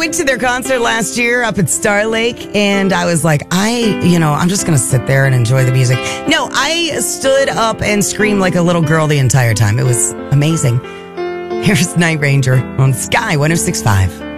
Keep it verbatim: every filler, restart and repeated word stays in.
went to their concert last year up at Star Lake, and I was like, I, you know, I'm just going to sit there and enjoy the music. No, I stood up and screamed like a little girl the entire time. It was amazing. Here's Night Ranger on Sky one oh six point five.